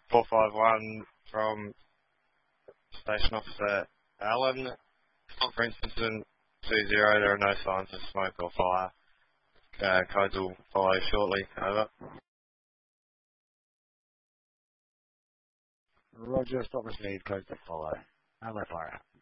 451 from Station Officer Allen. Princeton 20, there are no signs of smoke or fire. Codes will follow shortly. Over. Roger, stop us lead, codes to follow. LFR out.